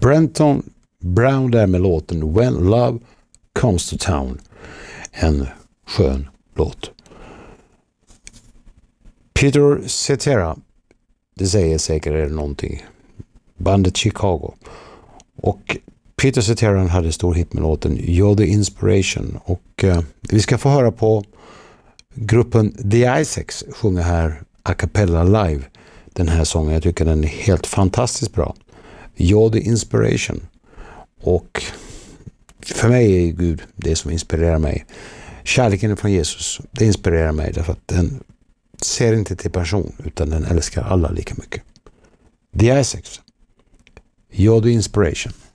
Brenton Brown där med låten When Love Comes to Town. En skön låt. Peter Cetera, det säger säkert någonting. Bandet Chicago. Och Peter Cetera hade stor hit med låten You're the Inspiration. Och vi ska få höra på gruppen The Isaacs sjunga här a cappella live. Den här sången, jag tycker den är helt fantastiskt bra. You're the Inspiration. Och för mig är Gud det som inspirerar mig. Kärleken från Jesus, det inspirerar mig därför att den ser inte till person utan den älskar alla lika mycket. The Isaacs, You're the Inspiration.